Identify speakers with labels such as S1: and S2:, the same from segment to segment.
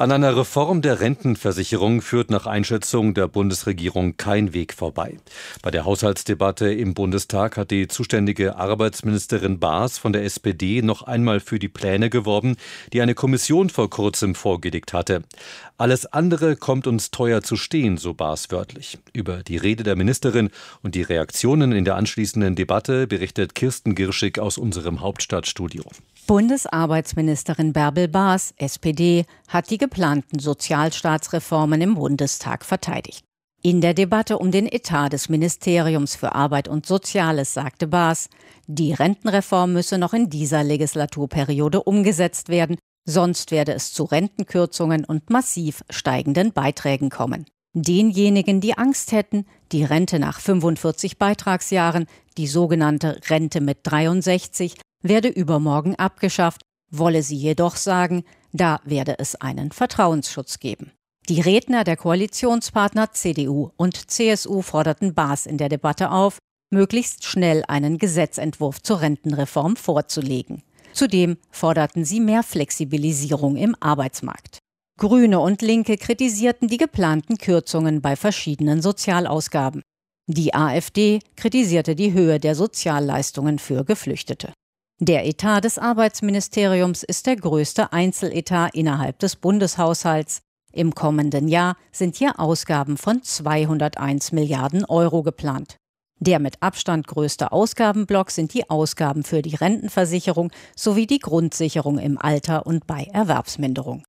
S1: An einer Reform der Rentenversicherung führt nach Einschätzung der Bundesregierung kein Weg vorbei. Bei der Haushaltsdebatte im Bundestag hat die zuständige Arbeitsministerin Baas von der SPD noch einmal für die Pläne geworben, die eine Kommission vor kurzem vorgelegt hatte. Alles andere kommt uns teuer zu stehen, so Baas wörtlich. Über die Rede der Ministerin und die Reaktionen in der anschließenden Debatte berichtet Kirsten Girschig aus unserem Hauptstadtstudio.
S2: Bundesarbeitsministerin Bärbel Baas, SPD, hat die geplanten Sozialstaatsreformen im Bundestag verteidigt. In der Debatte um den Etat des Ministeriums für Arbeit und Soziales sagte Baas, die Rentenreform müsse noch in dieser Legislaturperiode umgesetzt werden, sonst werde es zu Rentenkürzungen und massiv steigenden Beiträgen kommen. Denjenigen, die Angst hätten, die Rente nach 45 Beitragsjahren, die sogenannte Rente mit 63, werde übermorgen abgeschafft, wolle sie jedoch sagen, da werde es einen Vertrauensschutz geben. Die Redner der Koalitionspartner CDU und CSU forderten Baas in der Debatte auf, möglichst schnell einen Gesetzentwurf zur Rentenreform vorzulegen. Zudem forderten sie mehr Flexibilisierung im Arbeitsmarkt. Grüne und Linke kritisierten die geplanten Kürzungen bei verschiedenen Sozialausgaben. Die AfD kritisierte die Höhe der Sozialleistungen für Geflüchtete. Der Etat des Arbeitsministeriums ist der größte Einzeletat innerhalb des Bundeshaushalts. Im kommenden Jahr sind hier Ausgaben von 201 Milliarden Euro geplant. Der mit Abstand größte Ausgabenblock sind die Ausgaben für die Rentenversicherung sowie die Grundsicherung im Alter und bei Erwerbsminderung.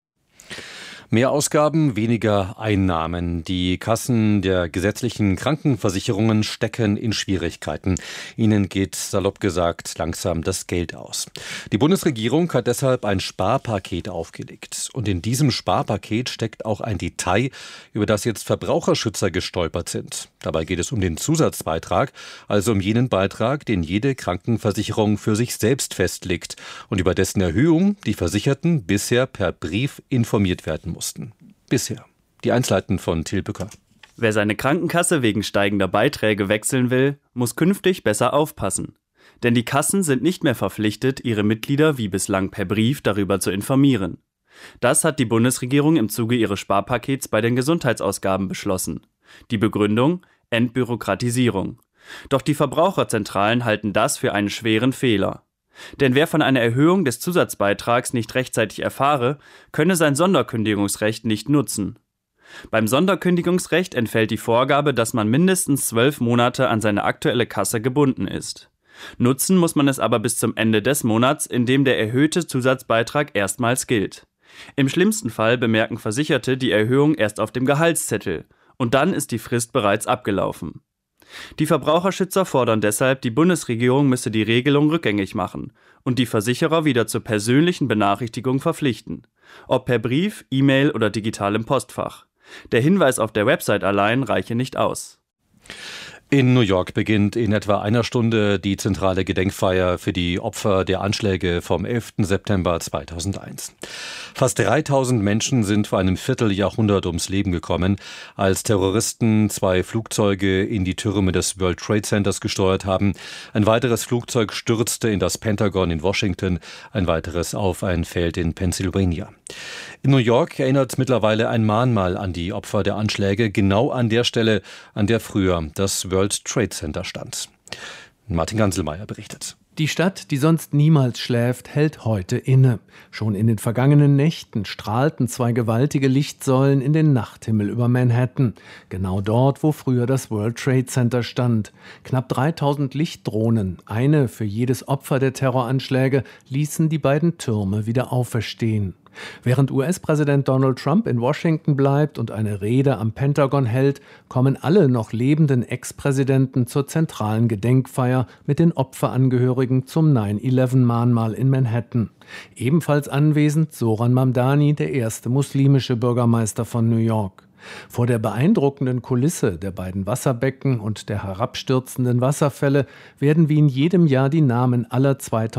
S1: Mehr Ausgaben, weniger Einnahmen. Die Kassen der gesetzlichen Krankenversicherungen stecken in Schwierigkeiten. Ihnen geht, salopp gesagt, langsam das Geld aus. Die Bundesregierung hat deshalb ein Sparpaket aufgelegt. Und in diesem Sparpaket steckt auch ein Detail, über das jetzt Verbraucherschützer gestolpert sind. Dabei geht es um den Zusatzbeitrag, also um jenen Beitrag, den jede Krankenversicherung für sich selbst festlegt und über dessen Erhöhung die Versicherten bisher per Brief informiert werden mussten. Bisher. Die Einzelheiten von Till Bücker.
S3: Wer seine Krankenkasse wegen steigender Beiträge wechseln will, muss künftig besser aufpassen. Denn die Kassen sind nicht mehr verpflichtet, ihre Mitglieder wie bislang per Brief darüber zu informieren. Das hat die Bundesregierung im Zuge ihres Sparpakets bei den Gesundheitsausgaben beschlossen. Die Begründung: Entbürokratisierung. Doch die Verbraucherzentralen halten das für einen schweren Fehler. Denn wer von einer Erhöhung des Zusatzbeitrags nicht rechtzeitig erfahre, könne sein Sonderkündigungsrecht nicht nutzen. Beim Sonderkündigungsrecht entfällt die Vorgabe, dass man mindestens 12 Monate an seine aktuelle Kasse gebunden ist. Nutzen muss man es aber bis zum Ende des Monats, in dem der erhöhte Zusatzbeitrag erstmals gilt. Im schlimmsten Fall bemerken Versicherte die Erhöhung erst auf dem Gehaltszettel und dann ist die Frist bereits abgelaufen. Die Verbraucherschützer fordern deshalb, die Bundesregierung müsse die Regelung rückgängig machen und die Versicherer wieder zur persönlichen Benachrichtigung verpflichten. Ob per Brief, E-Mail oder digitalem Postfach. Der Hinweis auf der Website allein reiche nicht aus.
S1: In New York beginnt in etwa einer Stunde die zentrale Gedenkfeier für die Opfer der Anschläge vom 11. September 2001. Fast 3000 Menschen sind vor einem Vierteljahrhundert ums Leben gekommen, als Terroristen 2 Flugzeuge in die Türme des World Trade Centers gesteuert haben. Ein weiteres Flugzeug stürzte in das Pentagon in Washington, ein weiteres auf ein Feld in Pennsylvania. In New York erinnert mittlerweile ein Mahnmal an die Opfer der Anschläge, genau an der Stelle, an der früher das World Trade Center stand. Martin Ganselmeier berichtet.
S4: Die Stadt, die sonst niemals schläft, hält heute inne. Schon in den vergangenen Nächten strahlten 2 gewaltige Lichtsäulen in den Nachthimmel über Manhattan. Genau dort, wo früher das World Trade Center stand. Knapp 3000 Lichtdrohnen, eine für jedes Opfer der Terroranschläge, ließen die beiden Türme wieder auferstehen. Während US-Präsident Donald Trump in Washington bleibt und eine Rede am Pentagon hält, kommen alle noch lebenden Ex-Präsidenten zur zentralen Gedenkfeier mit den Opferangehörigen zum 9/11-Mahnmal in Manhattan. Ebenfalls anwesend Zoran Mamdani, der erste muslimische Bürgermeister von New York. Vor der beeindruckenden Kulisse der beiden Wasserbecken und der herabstürzenden Wasserfälle werden wie in jedem Jahr die Namen aller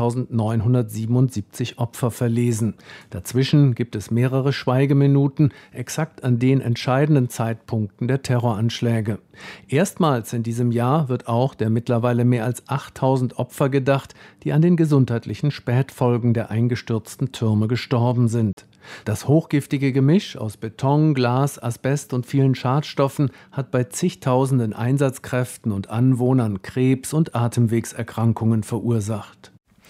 S4: 2977 Opfer verlesen. Dazwischen gibt es mehrere Schweigeminuten, exakt an den entscheidenden Zeitpunkten der Terroranschläge. Erstmals in diesem Jahr wird auch der mittlerweile mehr als 8000 Opfer gedacht, die an den gesundheitlichen Spätfolgen der eingestürzten Türme gestorben sind. Das hochgiftige Gemisch aus Beton, Glas, Asbest und vielen Schadstoffen hat bei zigtausenden Einsatzkräften und Anwohnern Krebs- und Atemwegserkrankungen verursacht.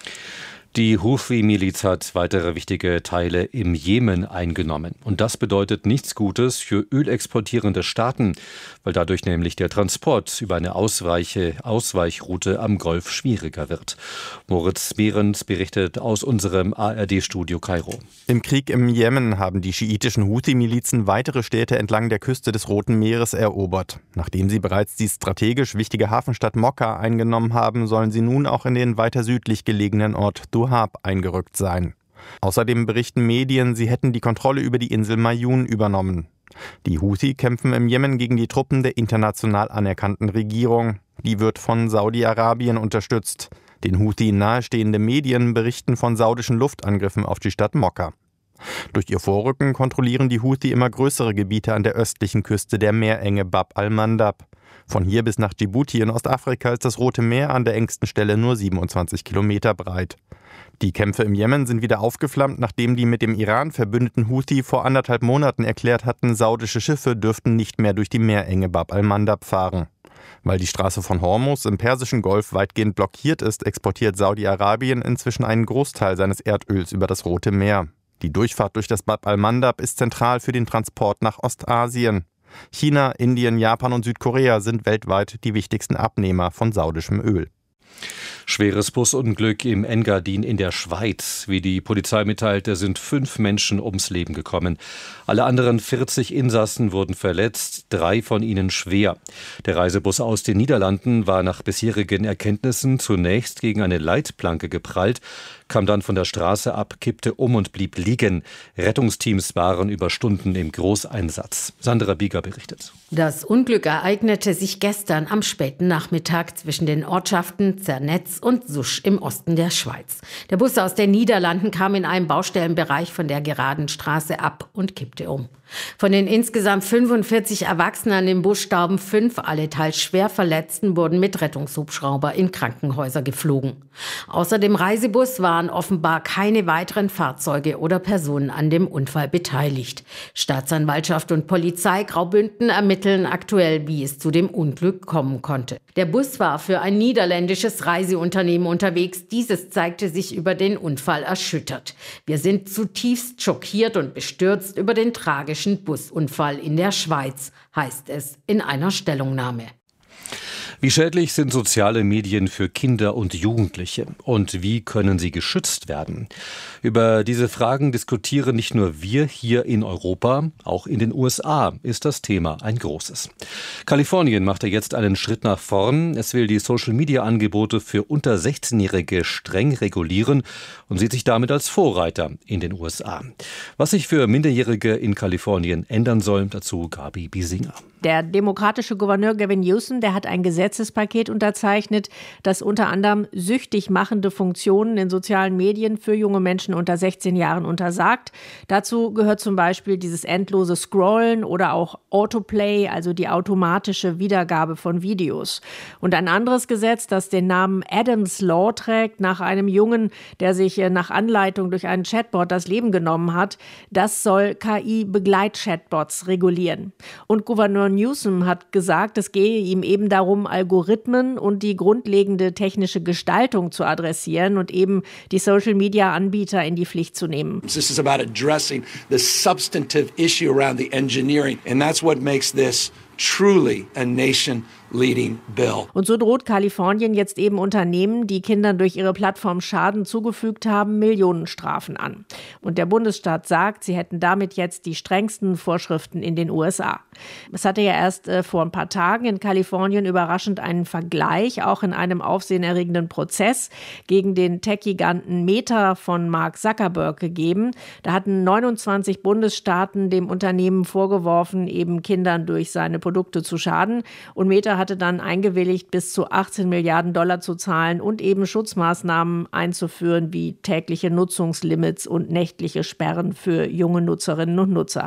S1: Die Houthi-Miliz hat weitere wichtige Teile im Jemen eingenommen. Und das bedeutet nichts Gutes für ölexportierende Staaten, weil dadurch nämlich der Transport über eine Ausweichroute am Golf schwieriger wird. Moritz Behrens berichtet aus unserem ARD-Studio Kairo.
S5: Im Krieg im Jemen haben die schiitischen Houthi-Milizen weitere Städte entlang der Küste des Roten Meeres erobert. Nachdem sie bereits die strategisch wichtige Hafenstadt Mokka eingenommen haben, sollen sie nun auch in den weiter südlich gelegenen Ort Duhab eingerückt sein. Außerdem berichten Medien, sie hätten die Kontrolle über die Insel Mayun übernommen. Die Houthi kämpfen im Jemen gegen die Truppen der international anerkannten Regierung. Die wird von Saudi-Arabien unterstützt. Den Houthi nahestehende Medien berichten von saudischen Luftangriffen auf die Stadt Mokka. Durch ihr Vorrücken kontrollieren die Houthi immer größere Gebiete an der östlichen Küste der Meerenge Bab al-Mandab. Von hier bis nach Djibouti in Ostafrika ist das Rote Meer an der engsten Stelle nur 27 Kilometer breit. Die Kämpfe im Jemen sind wieder aufgeflammt, nachdem die mit dem Iran verbündeten Houthi vor 1,5 Monaten erklärt hatten, saudische Schiffe dürften nicht mehr durch die Meerenge Bab al-Mandab fahren. Weil die Straße von Hormuz im Persischen Golf weitgehend blockiert ist, exportiert Saudi-Arabien inzwischen einen Großteil seines Erdöls über das Rote Meer. Die Durchfahrt durch das Bab al-Mandab ist zentral für den Transport nach Ostasien. China, Indien, Japan und Südkorea sind weltweit die wichtigsten Abnehmer von saudischem Öl.
S1: Schweres Busunglück im Engadin in der Schweiz. Wie die Polizei mitteilte, sind 5 Menschen ums Leben gekommen. Alle anderen 40 Insassen wurden verletzt, 3 von ihnen schwer. Der Reisebus aus den Niederlanden war nach bisherigen Erkenntnissen zunächst gegen eine Leitplanke geprallt, kam dann von der Straße ab, kippte um und blieb liegen. Rettungsteams waren über Stunden im Großeinsatz. Sandra Bieger berichtet.
S6: Das Unglück ereignete sich gestern am späten Nachmittag zwischen den Ortschaften Zernetz und Susch im Osten der Schweiz. Der Bus aus den Niederlanden kam in einem Baustellenbereich von der geraden Straße ab und kippte um. Von den insgesamt 45 Erwachsenen an dem Bus starben 5, alle teils schwer Verletzten wurden mit Rettungshubschrauber in Krankenhäuser geflogen. Außer dem Reisebus waren offenbar keine weiteren Fahrzeuge oder Personen an dem Unfall beteiligt. Staatsanwaltschaft und Polizei Graubünden ermitteln aktuell, wie es zu dem Unglück kommen konnte. Der Bus war für ein niederländisches Reiseunternehmen unterwegs. Dieses zeigte sich über den Unfall erschüttert. Wir sind zutiefst schockiert und bestürzt über den tragischen Busunfall in der Schweiz, heißt es in einer Stellungnahme.
S1: Wie schädlich sind soziale Medien für Kinder und Jugendliche und wie können sie geschützt werden? Über diese Fragen diskutieren nicht nur wir hier in Europa, auch in den USA ist das Thema ein großes. Kalifornien machte jetzt einen Schritt nach vorn. Es will die Social-Media-Angebote für unter 16-Jährige streng regulieren und sieht sich damit als Vorreiter in den USA. Was sich für Minderjährige in Kalifornien ändern soll, dazu Gabi Biesinger.
S7: Der demokratische Gouverneur Gavin Newsom, der hat ein Gesetzespaket unterzeichnet, das unter anderem süchtig machende Funktionen in sozialen Medien für junge Menschen unter 16 Jahren untersagt. Dazu gehört zum Beispiel dieses endlose Scrollen oder auch Autoplay, also die automatische Wiedergabe von Videos. Und ein anderes Gesetz, das den Namen Adams Law trägt, nach einem Jungen, der sich nach Anleitung durch einen Chatbot das Leben genommen hat, das soll KI-Begleitchatbots regulieren. Und Gouverneur Newsom hat gesagt, es gehe ihm eben darum, Algorithmen und die grundlegende technische Gestaltung zu adressieren und eben die Social-Media-Anbieter in die Pflicht zu nehmen.
S8: This is about addressing the substantive issue around the engineering, and that's what makes this truly a nation-leading bill.
S7: Und so droht Kalifornien jetzt eben Unternehmen, die Kindern durch ihre Plattform Schaden zugefügt haben, Millionenstrafen an. Und der Bundesstaat sagt, sie hätten damit jetzt die strengsten Vorschriften in den USA. Es hatte ja erst vor ein paar Tagen in Kalifornien überraschend einen Vergleich, auch in einem aufsehenerregenden Prozess gegen den Tech-Giganten Meta von Mark Zuckerberg gegeben. Da hatten 29 Bundesstaaten dem Unternehmen vorgeworfen, eben Kindern durch seine Produkte zu schaden. Und Meta hatte dann eingewilligt, bis zu 18 Milliarden Dollar zu zahlen und eben Schutzmaßnahmen einzuführen, wie tägliche Nutzungslimits und nächtliche Sperren für junge Nutzerinnen und Nutzer.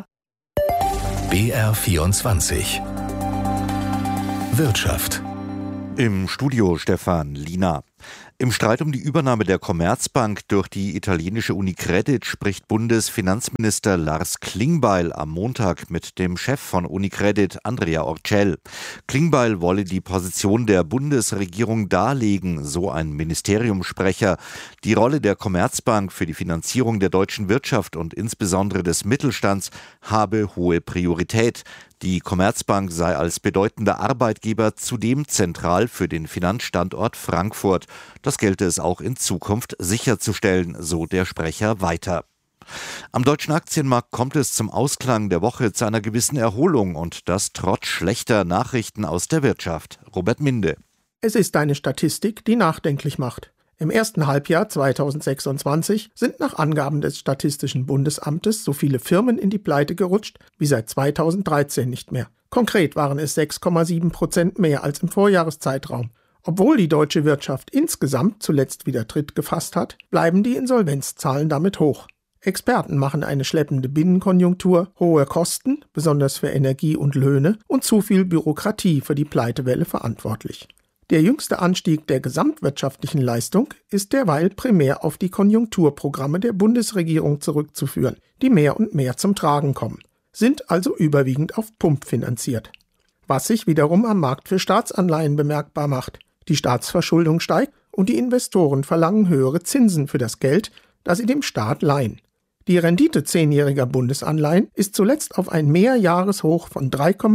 S9: BR24 Wirtschaft.
S10: Im Studio Stefan Liener.
S9: Im Streit um die Übernahme der Commerzbank durch die italienische Unicredit spricht Bundesfinanzminister Lars Klingbeil am Montag mit dem Chef von Unicredit, Andrea Orcel. Klingbeil wolle die Position der Bundesregierung darlegen, so ein Ministeriumssprecher. Die Rolle der Commerzbank für die Finanzierung der deutschen Wirtschaft und insbesondere des Mittelstands habe hohe Priorität. Die Commerzbank sei als bedeutender Arbeitgeber zudem zentral für den Finanzstandort Frankfurt. Das gelte es auch in Zukunft sicherzustellen, so der Sprecher weiter. Am deutschen Aktienmarkt kommt es zum Ausklang der Woche zu einer gewissen Erholung und das trotz schlechter Nachrichten aus der Wirtschaft. Robert Minde.
S10: Es ist eine Statistik, die nachdenklich macht. Im ersten Halbjahr 2026 sind nach Angaben des Statistischen Bundesamtes so viele Firmen in die Pleite gerutscht wie seit 2013 nicht mehr. Konkret waren es 6,7% mehr als im Vorjahreszeitraum. Obwohl die deutsche Wirtschaft insgesamt zuletzt wieder Tritt gefasst hat, bleiben die Insolvenzzahlen damit hoch. Experten machen eine schleppende Binnenkonjunktur, hohe Kosten, besonders für Energie und Löhne, und zu viel Bürokratie für die Pleitewelle verantwortlich. Der jüngste Anstieg der gesamtwirtschaftlichen Leistung ist derweil primär auf die Konjunkturprogramme der Bundesregierung zurückzuführen, die mehr und mehr zum Tragen kommen, sind also überwiegend auf Pump finanziert. Was sich wiederum am Markt für Staatsanleihen bemerkbar macht. Die Staatsverschuldung steigt und die Investoren verlangen höhere Zinsen für das Geld, das sie dem Staat leihen. Die Rendite 10-jähriger Bundesanleihen ist zuletzt auf ein Mehrjahreshoch von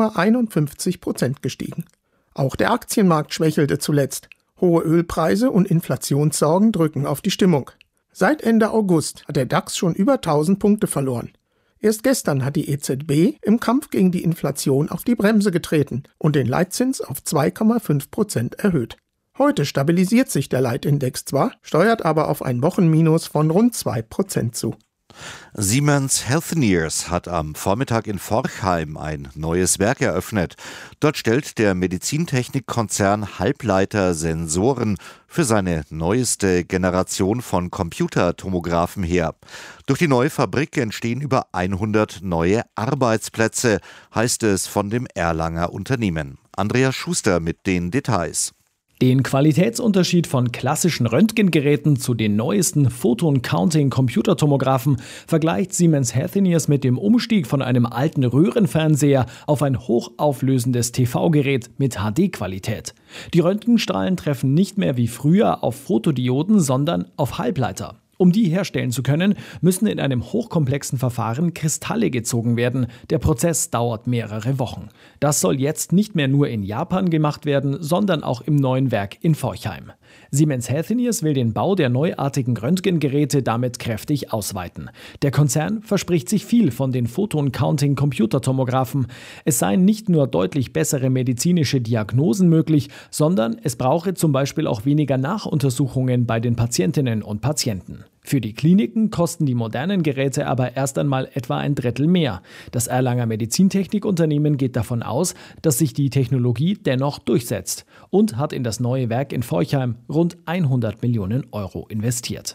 S10: 3,51% gestiegen. Auch der Aktienmarkt schwächelte zuletzt. Hohe Ölpreise und Inflationssorgen drücken auf die Stimmung. Seit Ende August hat der DAX schon über 1000 Punkte verloren. Erst gestern hat die EZB im Kampf gegen die Inflation auf die Bremse getreten und den Leitzins auf 2,5% erhöht. Heute stabilisiert sich der Leitindex zwar, steuert aber auf ein Wochenminus von rund 2% zu.
S9: Siemens Healthineers hat am Vormittag in Forchheim ein neues Werk eröffnet. Dort stellt der Medizintechnikkonzern Halbleitersensoren für seine neueste Generation von Computertomographen her. Durch die neue Fabrik entstehen über 100 neue Arbeitsplätze, heißt es von dem Erlanger Unternehmen. Andreas Schuster mit den Details.
S11: Den Qualitätsunterschied von klassischen Röntgengeräten zu den neuesten Photon-Counting-Computertomographen vergleicht Siemens Healthineers mit dem Umstieg von einem alten Röhrenfernseher auf ein hochauflösendes TV-Gerät mit HD-Qualität. Die Röntgenstrahlen treffen nicht mehr wie früher auf Photodioden, sondern auf Halbleiter. Um die herstellen zu können, müssen in einem hochkomplexen Verfahren Kristalle gezogen werden. Der Prozess dauert mehrere Wochen. Das soll jetzt nicht mehr nur in Japan gemacht werden, sondern auch im neuen Werk in Forchheim. Siemens Healthineers will den Bau der neuartigen Röntgengeräte damit kräftig ausweiten. Der Konzern verspricht sich viel von den Photon-Counting-Computertomographen. Es seien nicht nur deutlich bessere medizinische Diagnosen möglich, sondern es brauche zum Beispiel auch weniger Nachuntersuchungen bei den Patientinnen und Patienten. Für die Kliniken kosten die modernen Geräte aber erst einmal etwa ein Drittel mehr. Das Erlanger Medizintechnikunternehmen geht davon aus, dass sich die Technologie dennoch durchsetzt und hat in das neue Werk in Forchheim rund 100 Millionen Euro investiert.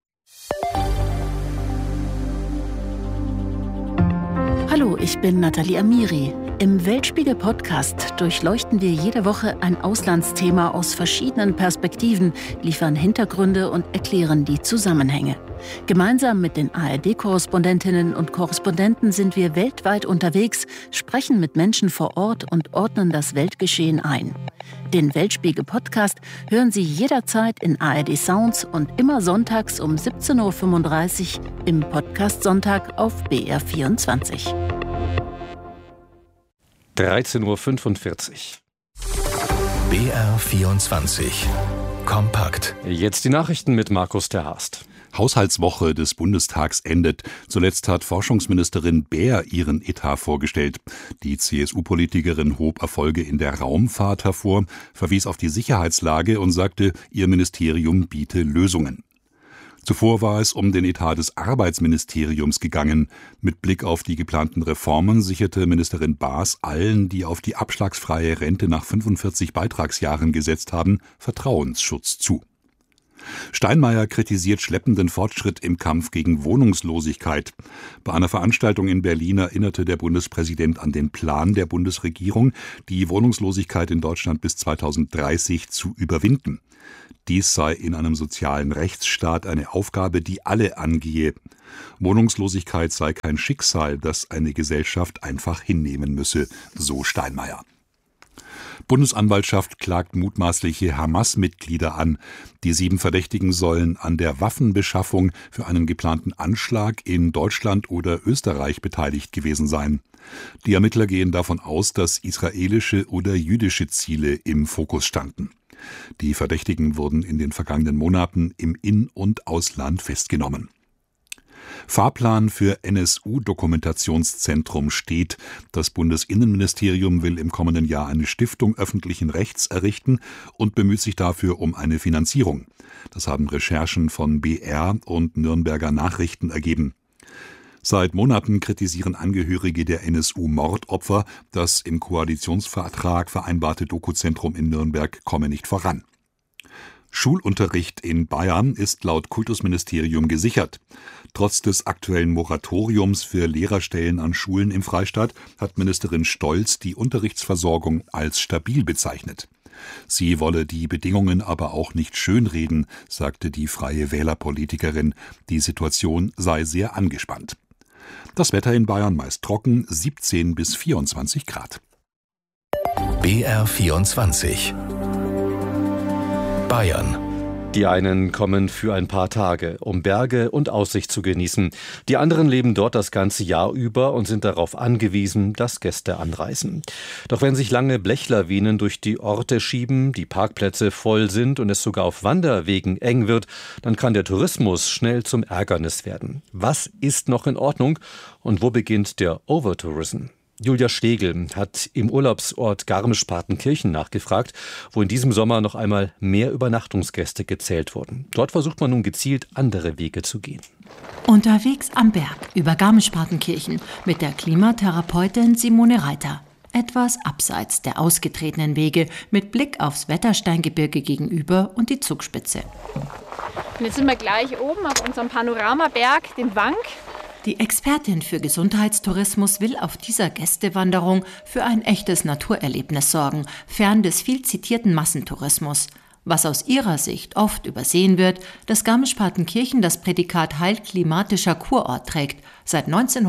S12: Hallo, ich bin Nathalie Amiri. Im Weltspiegel-Podcast durchleuchten wir jede Woche ein Auslandsthema aus verschiedenen Perspektiven, liefern Hintergründe und erklären die Zusammenhänge. Gemeinsam mit den ARD-Korrespondentinnen und Korrespondenten sind wir weltweit unterwegs, sprechen mit Menschen vor Ort und ordnen das Weltgeschehen ein. Den Weltspiegel-Podcast hören Sie jederzeit in ARD Sounds und immer sonntags um 17.35 Uhr im Podcast Sonntag auf BR24.
S1: 13.45 Uhr.
S13: BR24 Kompakt.
S1: Jetzt die Nachrichten mit Markus ter Haast.
S14: Haushaltswoche des Bundestags endet. Zuletzt hat Forschungsministerin Baer ihren Etat vorgestellt. Die CSU-Politikerin hob Erfolge in der Raumfahrt hervor, verwies auf die Sicherheitslage und sagte, ihr Ministerium biete Lösungen. Zuvor war es um den Etat des Arbeitsministeriums gegangen. Mit Blick auf die geplanten Reformen sicherte Ministerin Baas allen, die auf die abschlagsfreie Rente nach 45 Beitragsjahren gesetzt haben, Vertrauensschutz zu. Steinmeier kritisiert schleppenden Fortschritt im Kampf gegen Wohnungslosigkeit. Bei einer Veranstaltung in Berlin erinnerte der Bundespräsident an den Plan der Bundesregierung, die Wohnungslosigkeit in Deutschland bis 2030 zu überwinden. Dies sei in einem sozialen Rechtsstaat eine Aufgabe, die alle angehe. Wohnungslosigkeit sei kein Schicksal, das eine Gesellschaft einfach hinnehmen müsse, so Steinmeier. Bundesanwaltschaft klagt mutmaßliche Hamas-Mitglieder an. Die 7 Verdächtigen sollen an der Waffenbeschaffung für einen geplanten Anschlag in Deutschland oder Österreich beteiligt gewesen sein. Die Ermittler gehen davon aus, dass israelische oder jüdische Ziele im Fokus standen. Die Verdächtigen wurden in den vergangenen Monaten im In- und Ausland festgenommen. Fahrplan für NSU-Dokumentationszentrum steht. Das Bundesinnenministerium will im kommenden Jahr eine Stiftung öffentlichen Rechts errichten und bemüht sich dafür um eine Finanzierung. Das haben Recherchen von BR und Nürnberger Nachrichten ergeben. Seit Monaten kritisieren Angehörige der NSU-Mordopfer, das im Koalitionsvertrag vereinbarte Dokuzentrum in Nürnberg komme nicht voran. Schulunterricht in Bayern ist laut Kultusministerium gesichert. Trotz des aktuellen Moratoriums für Lehrerstellen an Schulen im Freistaat hat Ministerin Stolz die Unterrichtsversorgung als stabil bezeichnet. Sie wolle die Bedingungen aber auch nicht schönreden, sagte die Freie Wähler-Politikerin. Die Situation sei sehr angespannt. Das Wetter in Bayern meist trocken, 17 bis 24 Grad.
S13: BR 24 Bayern.
S1: Die einen kommen für ein paar Tage, um Berge und Aussicht zu genießen. Die anderen leben dort das ganze Jahr über und sind darauf angewiesen, dass Gäste anreisen. Doch wenn sich lange Blechlawinen durch die Orte schieben, die Parkplätze voll sind und es sogar auf Wanderwegen eng wird, dann kann der Tourismus schnell zum Ärgernis werden. Was ist noch in Ordnung und wo beginnt der Overtourism? Julia Schlegel hat im Urlaubsort Garmisch-Partenkirchen nachgefragt, wo in diesem Sommer noch einmal mehr Übernachtungsgäste gezählt wurden. Dort versucht man nun gezielt andere Wege zu gehen.
S15: Unterwegs am Berg über Garmisch-Partenkirchen mit der Klimatherapeutin Simone Reiter. Etwas abseits der ausgetretenen Wege mit Blick aufs Wettersteingebirge gegenüber und die Zugspitze.
S16: Und jetzt sind wir gleich oben auf unserem Panoramaberg, dem Wank.
S15: Die Expertin für Gesundheitstourismus will auf dieser Gästewanderung für ein echtes Naturerlebnis sorgen, fern des viel zitierten Massentourismus. Was aus ihrer Sicht oft übersehen wird, dass Garmisch-Partenkirchen das Prädikat heilklimatischer Kurort trägt, seit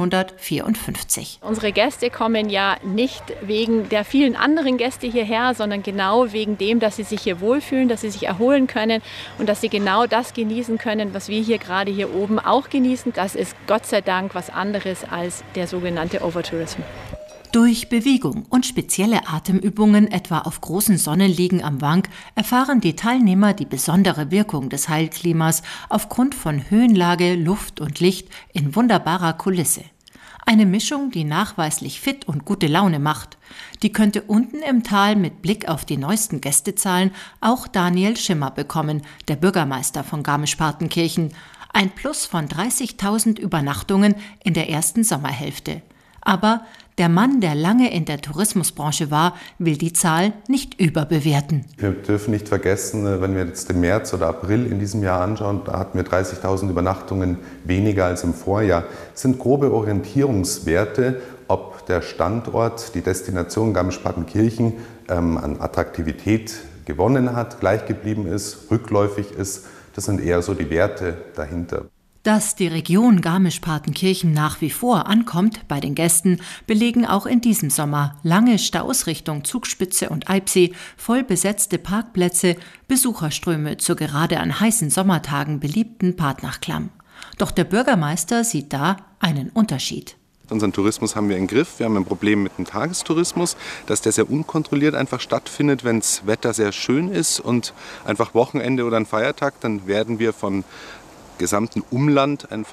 S15: 1954.
S16: Unsere Gäste kommen ja nicht wegen der vielen anderen Gäste hierher, sondern genau wegen dem, dass sie sich hier wohlfühlen, dass sie sich erholen können und dass sie genau das genießen können, was wir hier gerade hier oben auch genießen. Das ist Gott sei Dank was anderes als der sogenannte Overtourism.
S15: Durch Bewegung und spezielle Atemübungen, etwa auf großen Sonnenliegen am Wank, erfahren die Teilnehmer die besondere Wirkung des Heilklimas aufgrund von Höhenlage, Luft und Licht in wunderbarer Kulisse. Eine Mischung, die nachweislich fit und gute Laune macht. Die könnte unten im Tal mit Blick auf die neuesten Gästezahlen auch Daniel Schimmer bekommen, der Bürgermeister von Garmisch-Partenkirchen. Ein Plus von 30.000 Übernachtungen in der ersten Sommerhälfte. Aber der Mann, der lange in der Tourismusbranche war, will die Zahl nicht überbewerten.
S17: Wir dürfen nicht vergessen, wenn wir jetzt den März oder April in diesem Jahr anschauen, da hatten wir 30.000 Übernachtungen weniger als im Vorjahr. Das sind grobe Orientierungswerte, ob der Standort, die Destination Garmisch-Partenkirchen an Attraktivität gewonnen hat, gleich geblieben ist, rückläufig ist. Das sind eher so die Werte dahinter.
S15: Dass die Region Garmisch-Partenkirchen nach wie vor ankommt bei den Gästen, belegen auch in diesem Sommer lange Staus Richtung Zugspitze und Eibsee, voll besetzte Parkplätze, Besucherströme zur gerade an heißen Sommertagen beliebten Partnachklamm. Doch der Bürgermeister sieht da einen Unterschied.
S17: Unseren Tourismus haben wir im Griff. Wir haben ein Problem mit dem Tagestourismus, dass der sehr unkontrolliert einfach stattfindet, wenn das Wetter sehr schön ist und einfach Wochenende oder ein Feiertag, dann werden wir von gesamten Umland einfach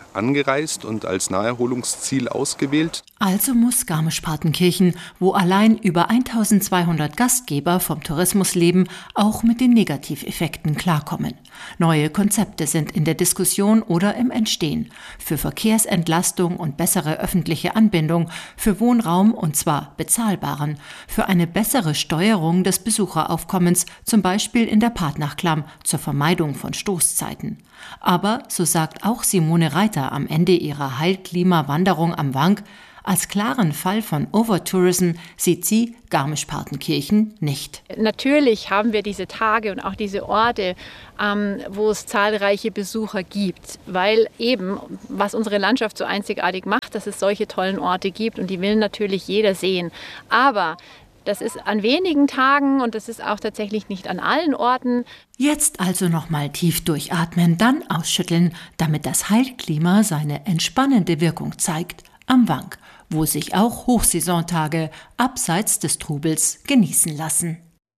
S18: angereist und als Naherholungsziel ausgewählt.
S15: Also muss Garmisch-Partenkirchen, wo allein über 1200 Gastgeber vom Tourismus leben, auch mit den Negativeffekten klarkommen. Neue Konzepte sind in der Diskussion oder im Entstehen. Für Verkehrsentlastung und bessere öffentliche Anbindung, für Wohnraum und zwar bezahlbaren, für eine bessere Steuerung des Besucheraufkommens, zum Beispiel in der Partnachklamm zur Vermeidung von Stoßzeiten. Aber, so sagt auch Simone Reiter am Ende ihrer Heilklima-Wanderung am Wank, als klaren Fall von Overtourism sieht sie Garmisch-Partenkirchen nicht.
S16: Natürlich haben wir diese Tage und auch diese Orte, wo es zahlreiche Besucher gibt, weil eben, was unsere Landschaft so einzigartig macht, dass es solche tollen Orte gibt und die will natürlich jeder sehen. Aber das ist an wenigen Tagen und das ist auch tatsächlich nicht an allen Orten.
S15: Jetzt also nochmal tief durchatmen, dann ausschütteln, damit das Heilklima seine entspannende Wirkung zeigt am Wank, wo sich auch Hochsaisontage abseits des Trubels genießen lassen.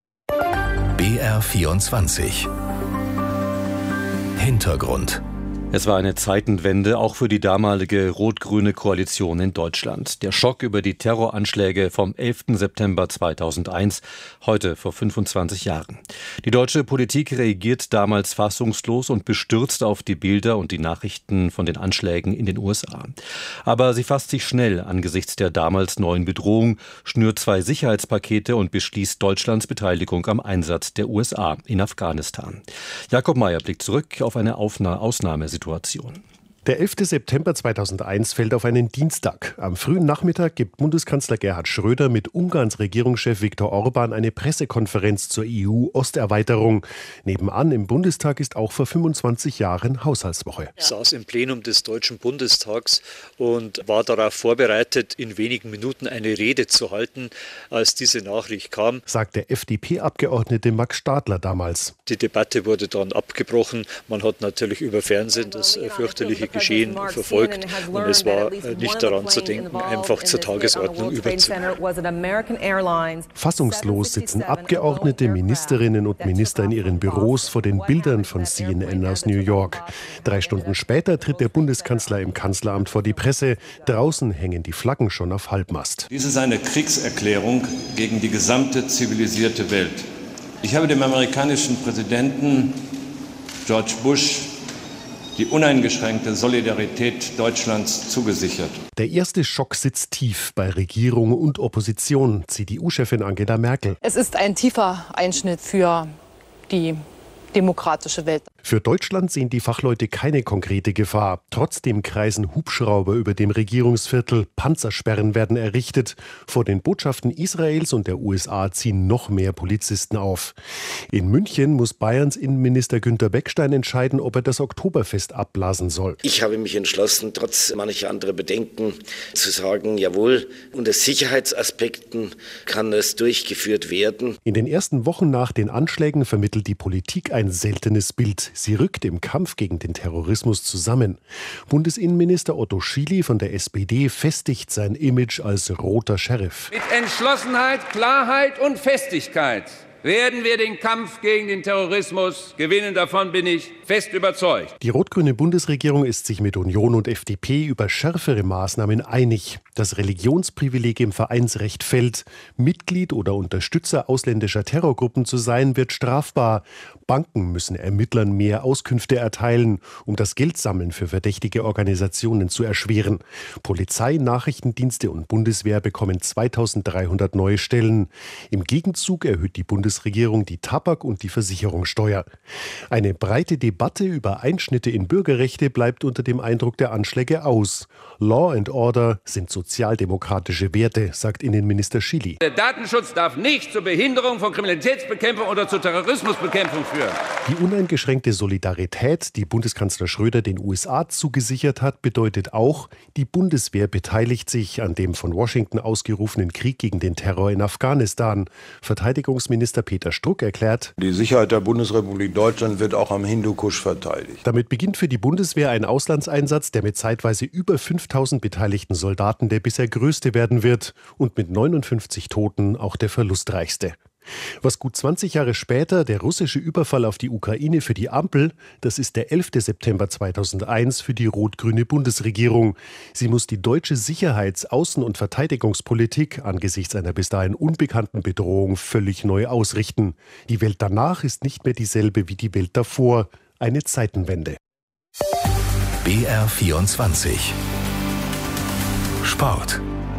S13: BR24 Hintergrund.
S1: Es war eine Zeitenwende auch für die damalige rot-grüne Koalition in Deutschland. Der Schock über die Terroranschläge vom 11. September 2001, heute vor 25 Jahren. Die deutsche Politik reagiert damals fassungslos und bestürzt auf die Bilder und die Nachrichten von den Anschlägen in den USA. Aber sie fasst sich schnell angesichts der damals neuen Bedrohung, schnürt 2 Sicherheitspakete und beschließt Deutschlands Beteiligung am Einsatz der USA in Afghanistan. Jakob Mayer blickt zurück auf eine Ausnahmesituation.
S19: Der 11. September 2001 fällt auf einen Dienstag. Am frühen Nachmittag gibt Bundeskanzler Gerhard Schröder mit Ungarns Regierungschef Viktor Orbán eine Pressekonferenz zur EU-Osterweiterung. Nebenan im Bundestag ist auch vor 25 Jahren Haushaltswoche.
S20: Ich saß im Plenum des Deutschen Bundestags und war darauf vorbereitet, in wenigen Minuten eine Rede zu halten, als diese Nachricht kam,
S19: sagt der FDP-Abgeordnete Max Stadler damals.
S20: Die Debatte wurde dann abgebrochen. Man hat natürlich über Fernsehen das fürchterliche Geschehen verfolgt und es war nicht daran zu denken, einfach zur Tagesordnung überzugehen.
S19: Fassungslos sitzen Abgeordnete, Ministerinnen und Minister in ihren Büros vor den Bildern von CNN aus New York. 3 Stunden später tritt der Bundeskanzler im Kanzleramt vor die Presse. Draußen hängen die Flaggen schon auf Halbmast.
S21: Dies ist eine Kriegserklärung gegen die gesamte zivilisierte Welt. Ich habe dem amerikanischen Präsidenten George Bush die uneingeschränkte Solidarität Deutschlands zugesichert.
S19: Der erste Schock sitzt tief bei Regierung und Opposition, CDU-Chefin Angela Merkel.
S22: Es ist ein tiefer Einschnitt für die demokratische Welt.
S19: Für Deutschland sehen die Fachleute keine konkrete Gefahr. Trotzdem kreisen Hubschrauber über dem Regierungsviertel, Panzersperren werden errichtet. Vor den Botschaften Israels und der USA ziehen noch mehr Polizisten auf. In München muss Bayerns Innenminister Günther Beckstein entscheiden, ob er das Oktoberfest abblasen soll.
S23: Ich habe mich entschlossen, trotz mancher anderer Bedenken, zu sagen, jawohl, unter Sicherheitsaspekten kann es durchgeführt werden.
S19: In den ersten Wochen nach den Anschlägen vermittelt die Politik ein seltenes Bild. Sie rückt im Kampf gegen den Terrorismus zusammen. Bundesinnenminister Otto Schily von der SPD festigt sein Image als roter Sheriff.
S24: Mit Entschlossenheit, Klarheit und Festigkeit werden wir den Kampf gegen den Terrorismus gewinnen. Davon bin ich fest überzeugt.
S19: Die rot-grüne Bundesregierung ist sich mit Union und FDP über schärfere Maßnahmen einig. Das Religionsprivileg im Vereinsrecht fällt. Mitglied oder Unterstützer ausländischer Terrorgruppen zu sein, wird strafbar. Banken müssen Ermittlern mehr Auskünfte erteilen, um das Geldsammeln für verdächtige Organisationen zu erschweren. Polizei, Nachrichtendienste und Bundeswehr bekommen 2300 neue Stellen. Im Gegenzug erhöht die Bundesregierung die Tabak- und die Versicherungssteuer. Eine breite Debatte über Einschnitte in Bürgerrechte bleibt unter dem Eindruck der Anschläge aus. Law and Order sind sozialdemokratische Werte, sagt Innenminister Schily.
S24: Der Datenschutz darf nicht zur Behinderung von Kriminalitätsbekämpfung oder zur Terrorismusbekämpfung führen.
S19: Die uneingeschränkte Solidarität, die Bundeskanzler Schröder den USA zugesichert hat, bedeutet auch, die Bundeswehr beteiligt sich an dem von Washington ausgerufenen Krieg gegen den Terror in Afghanistan. Verteidigungsminister Peter Struck erklärt:
S25: Die Sicherheit der Bundesrepublik Deutschland wird auch am Hindukusch verteidigt.
S19: Damit beginnt für die Bundeswehr ein Auslandseinsatz, der mit zeitweise über 5000 beteiligten Soldaten der bisher größte werden wird und mit 59 Toten auch der verlustreichste. Was gut 20 Jahre später der russische Überfall auf die Ukraine für die Ampel, das ist der 11. September 2001 für die rot-grüne Bundesregierung. Sie muss die deutsche Sicherheits-, Außen- und Verteidigungspolitik angesichts einer bis dahin unbekannten Bedrohung völlig neu ausrichten. Die Welt danach ist nicht mehr dieselbe wie die Welt davor. Eine Zeitenwende.
S13: BR24 Sport.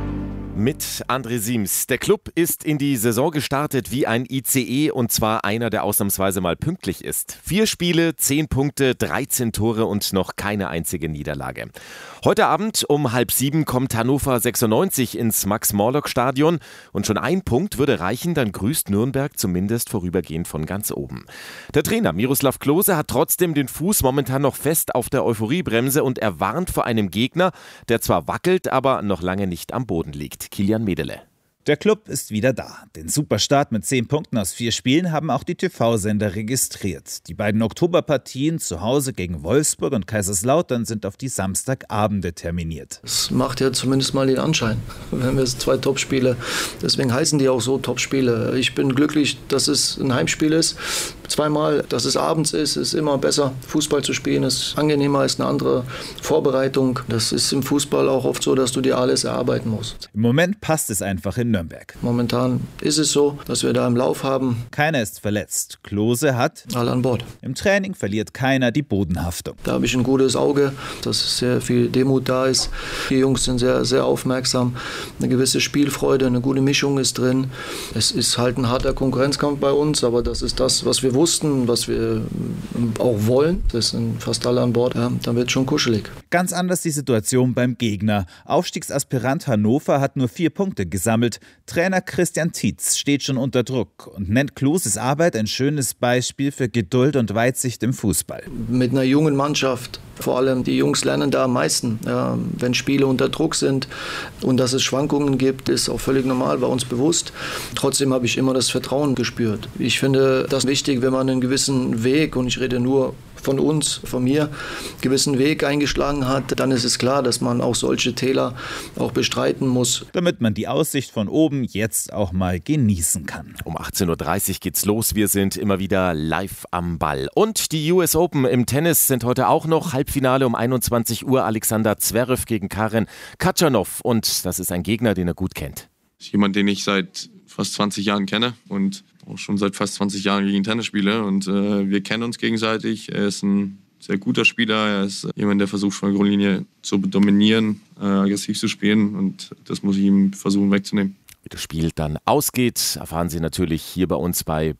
S2: Mit André Siems. Der Club ist in die Saison gestartet wie ein ICE und zwar einer, der ausnahmsweise mal pünktlich ist. 4 Spiele, 10 Punkte, 13 Tore und noch keine einzige Niederlage. Heute Abend um 6:30 kommt Hannover 96 ins Max-Morlock-Stadion und schon ein Punkt würde reichen, dann grüßt Nürnberg zumindest vorübergehend von ganz oben. Der Trainer Miroslav Klose hat trotzdem den Fuß momentan noch fest auf der Euphoriebremse und er warnt vor einem Gegner, der zwar wackelt, aber noch lange nicht am Boden liegt. Kilian Medele.
S3: Der Club ist wieder da. Den Superstart mit 10 Punkten aus 4 Spielen haben auch die TV-Sender registriert. Die beiden Oktoberpartien zu Hause gegen Wolfsburg und Kaiserslautern sind auf die Samstagabende terminiert.
S4: Es macht ja zumindest mal den Anschein, wenn wir 2 Topspiele, deswegen heißen die auch so Topspiele. Ich bin glücklich, dass es ein Heimspiel ist. Zweimal, dass es abends ist immer besser. Fußball zu spielen ist angenehmer, ist eine andere Vorbereitung. Das ist im Fußball auch oft so, dass du dir alles erarbeiten musst.
S3: Im Moment passt es einfach in Nürnberg.
S4: Momentan ist es so, dass wir da im Lauf haben.
S3: Keiner ist verletzt. Klose hat
S4: alle an Bord.
S3: Im Training verliert keiner die Bodenhaftung.
S4: Da habe ich ein gutes Auge, dass sehr viel Demut da ist. Die Jungs sind sehr, sehr aufmerksam. Eine gewisse Spielfreude, eine gute Mischung ist drin. Es ist halt ein harter Konkurrenzkampf bei uns, aber das ist das, was wir wussten, was wir auch wollen. Das sind fast alle an Bord. Ja, dann wird es schon kuschelig.
S3: Ganz anders die Situation beim Gegner. Aufstiegsaspirant Hannover hat nur 4 Punkte gesammelt. Trainer Christian Tietz steht schon unter Druck und nennt Kloses Arbeit ein schönes Beispiel für Geduld und Weitsicht im Fußball.
S4: Mit einer jungen Mannschaft, vor allem die Jungs lernen da am meisten. Ja, wenn Spiele unter Druck sind und dass es Schwankungen gibt, ist auch völlig normal, war uns bewusst. Trotzdem habe ich immer das Vertrauen gespürt. Ich finde das wichtig, wenn man einen gewissen Weg, und ich rede nur von uns, von mir, gewissen Weg eingeschlagen hat, dann ist es klar, dass man auch solche Täler auch bestreiten muss.
S3: Damit man die Aussicht von oben jetzt auch mal genießen kann.
S2: Um 18:30 Uhr geht's los. Wir sind immer wieder live am Ball. Und die US Open im Tennis sind heute auch noch. Halbfinale um 21 Uhr. Alexander Zverev gegen Karen Khachanov. Und das ist ein Gegner, den er gut kennt.
S5: Das ist jemand, den ich seit fast 20 Jahren kenne und auch schon seit fast 20 Jahren gegen Tennis spiele. Und wir kennen uns gegenseitig. Er ist ein sehr guter Spieler. Er ist jemand, der versucht, von der Grundlinie zu dominieren, aggressiv zu spielen. Und das muss ich ihm versuchen wegzunehmen.
S2: Wie das Spiel dann ausgeht, erfahren Sie natürlich hier bei uns bei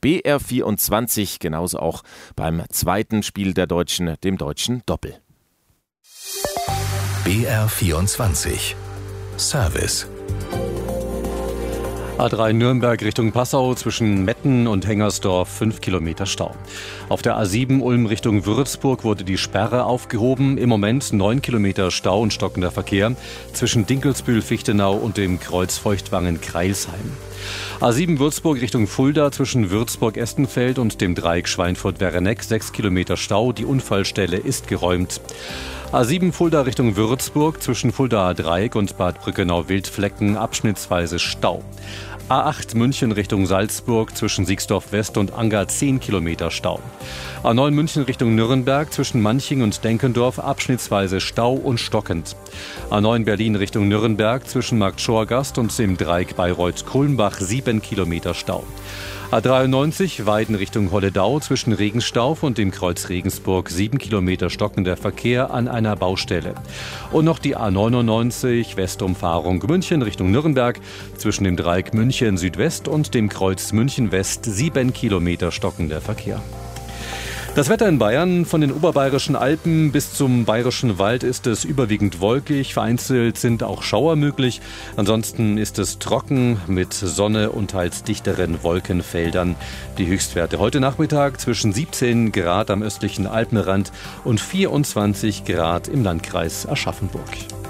S2: BR24. Genauso auch beim zweiten Spiel der Deutschen, dem deutschen Doppel.
S13: BR24 Service.
S1: A3 Nürnberg Richtung Passau zwischen Metten und Hengersdorf 5 Kilometer Stau. Auf der A7 Ulm Richtung Würzburg wurde die Sperre aufgehoben. Im Moment 9 Kilometer Stau und stockender Verkehr zwischen Dinkelsbühl-Fichtenau und dem Kreuz Feuchtwangen-Kreilsheim. A7 Würzburg Richtung Fulda zwischen Würzburg-Estenfeld und dem Dreieck Schweinfurt-Wereneck 6 Kilometer Stau. Die Unfallstelle ist geräumt. A7 Fulda Richtung Würzburg zwischen Fuldaer Dreieck und Bad Brückenau-Wildflecken abschnittsweise Stau. A8 München Richtung Salzburg zwischen Siegsdorf West und Anger 10 Kilometer Stau. A9 München Richtung Nürnberg zwischen Manching und Denkendorf abschnittsweise Stau und stockend. A9 Berlin Richtung Nürnberg zwischen Marktschorgast und dem Dreieck Bayreuth-Kulmbach 7 Kilometer Stau. A93 Weiden Richtung Holledau zwischen Regensstauf und dem Kreuz Regensburg 7 Kilometer stockender Verkehr an einer Baustelle. Und noch die A99 Westumfahrung München Richtung Nürnberg zwischen dem Dreieck München Südwest und dem Kreuz München West 7 Kilometer stockender Verkehr. Das Wetter in Bayern, von den oberbayerischen Alpen bis zum bayerischen Wald ist es überwiegend wolkig. Vereinzelt sind auch Schauer möglich. Ansonsten ist es trocken mit Sonne und teils dichteren Wolkenfeldern. Die Höchstwerte heute Nachmittag zwischen 17 Grad am östlichen Alpenrand und 24 Grad im Landkreis Aschaffenburg.